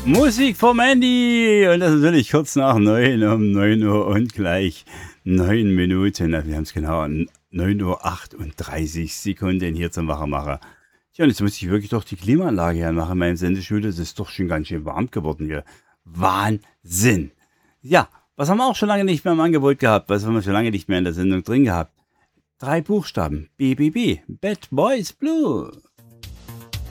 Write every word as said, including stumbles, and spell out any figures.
Musik vom Andy und das natürlich kurz nach neun, um neun Uhr und gleich neun Minuten. Wir haben es genau neun Uhr achtunddreißig Sekunden hier zum Wachmacher. Ja, und jetzt muss ich wirklich doch die Klimaanlage anmachen in meinem Sendestudio. Das ist doch schon ganz schön warm geworden hier. Wahnsinn! Ja, was haben wir auch schon lange nicht mehr im Angebot gehabt? Was haben wir schon lange nicht mehr in der Sendung drin gehabt? Drei Buchstaben. B B B. Bad Boys Blue.